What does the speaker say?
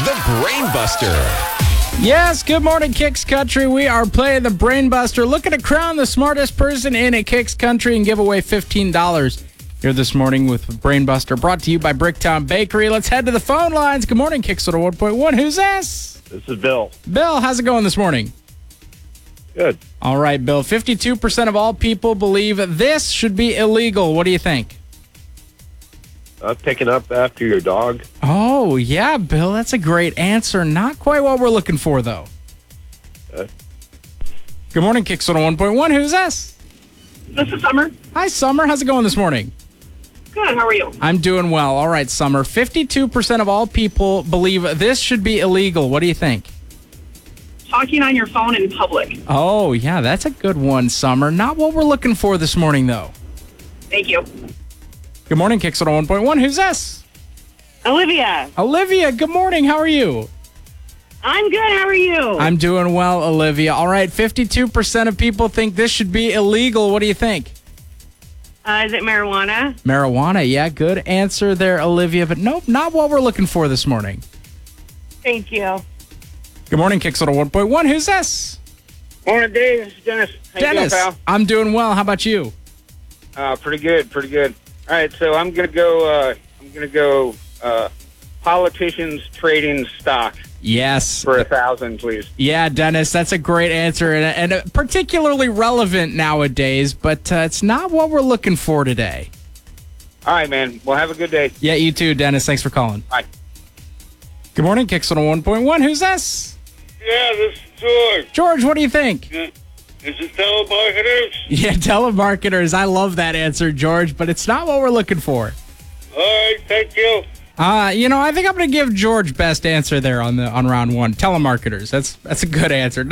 the Brain Buster. Yes, good morning, Kicks Country. We are playing the Brain Buster, looking to crown the smartest person in a Kicks Country and give away $15 here this morning with Brain Buster, brought to you by Bricktown Bakery. Let's head to the phone lines. Good morning, Kicks 101.1. Who's this? This is Bill. Bill, how's it going this morning? Good. All right, Bill. 52% of all people believe this should be illegal. What do you think? Picking up after your dog. Oh, yeah, Bill. That's a great answer. Not quite what we're looking for, though. Good morning, Kicks 101.1. Who's this? This is Summer. Hi, Summer. How's it going this morning? Good. How are you? I'm doing well. All right, Summer. 52% of all people believe this should be illegal. What do you think? Talking on your phone in public. Oh, yeah, that's a good one, Summer. Not what we're looking for this morning, though. Thank you. Good morning, Kicks 101.1. Who's this? Olivia. Olivia, good morning. How are you? I'm good. How are you? I'm doing well, Olivia. All right, 52% of people think this should be illegal. What do you think? Is it marijuana? Marijuana, yeah, good answer there, Olivia. But nope, not what we're looking for this morning. Thank you. Good morning, Kicks 101.1. Who's this? Morning, Dave. This is Dennis. How Dennis. you doing, I'm doing well. How about you? pal? Pretty good. All right, so I'm gonna go. Politicians trading stock Yes. for 1,000, please. Yeah, Dennis, that's a great answer and particularly relevant nowadays, but it's not what we're looking for today. All right, man. Well, have a good day. Yeah, you too, Dennis. Thanks for calling. Bye. Good morning, Kicks 101.1. Who's this? Yeah, this is George. George, what do you think? Is it telemarketers? Yeah, telemarketers. I love that answer, George, but it's not what we're looking for. All right, thank you. I think I'm going to give George best answer there on round one. Telemarketers. That's a good answer.